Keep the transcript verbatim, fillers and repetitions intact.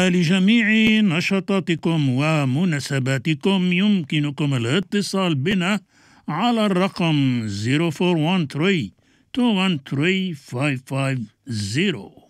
ولجميع نشاطاتكم ومناسباتكم يمكنكم الاتصال بنا على الرقم صفر أربعة واحد ثلاثة اثنين واحد ثلاثة خمسة خمسة صفر.